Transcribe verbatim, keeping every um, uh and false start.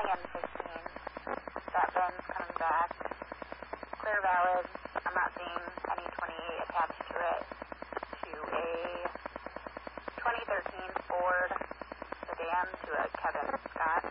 and fifteen. That VIN's coming back. Clear valid. I'm not seeing any twenty-eight attached to it. To a twenty thirteen Ford sedan to a Kevin Scott.